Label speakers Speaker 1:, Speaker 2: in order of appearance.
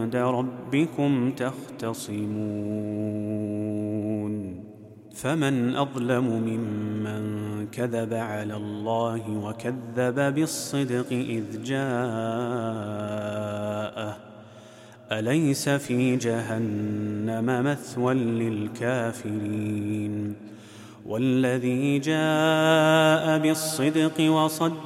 Speaker 1: عند ربكم تختصمون فمن أظلم ممن كذب على الله وكذب بالصدق إذ جاءه أليس في جهنم مثوى للكافرين والذي جاء بالصدق وصدق